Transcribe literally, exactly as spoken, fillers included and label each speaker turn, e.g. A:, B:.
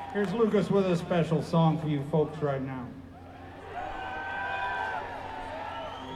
A: Here's Lucas with a special song for you folks right now.